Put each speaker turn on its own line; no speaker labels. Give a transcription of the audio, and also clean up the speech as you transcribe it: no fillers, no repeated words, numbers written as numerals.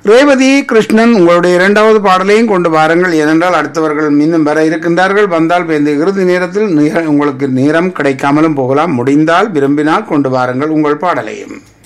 ரேவதி கிருஷ்ணன், உங்களுடைய இரண்டாவது பாடலையும் கொண்டு வாருங்கள். ஏனென்றால் அடுத்தவர்கள் இன்னும் வர இருக்கின்றார்கள். வந்தால் இந்த இறுதி நேரத்தில் உங்களுக்கு நேரம் கிடைக்காமலும் போகலாம். முடிந்தால் விரும்பினால் கொண்டு வாருங்கள் உங்கள் பாடலையும்.